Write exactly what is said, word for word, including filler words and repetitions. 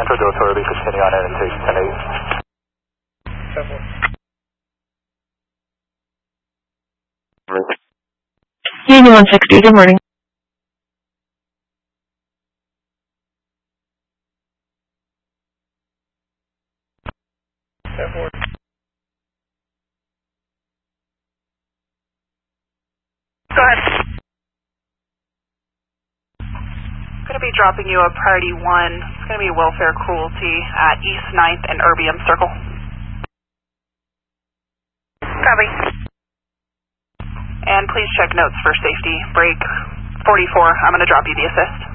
Central to Authority, continue on orientation ten eight. Union one sixty, good morning. Go ahead. I'm going to be dropping you a priority one. It's going to be welfare cruelty at East ninth and Erbium Circle. Copy. And please check notes for safety. Break forty-four. I'm going to drop you the assist.